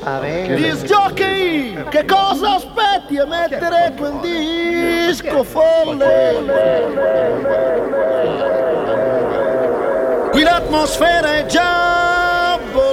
Disc jockey, che cosa aspetti a mettere quel disco folle? Qui l'atmosfera è già